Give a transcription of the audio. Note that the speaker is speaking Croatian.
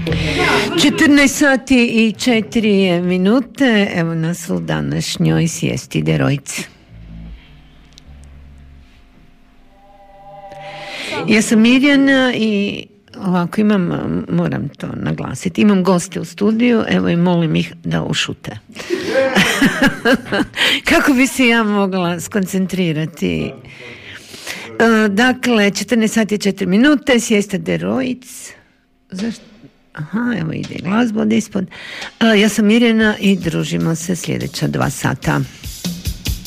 14 sati i 4 minute, evo nas u današnjoj sjesti Derojc. Ja sam Mirjana i ovako moram to naglasiti, imam goste u studiju, evo i molim ih da ušute. Kako bi se ja mogla skoncentrirati? Dakle, 14 sati i 4 minute, sjesta Derojc. Zašto? Aha, evo ide glazba od ispod. Ja sam Mirjana i družimo se sljedeća 2 sata.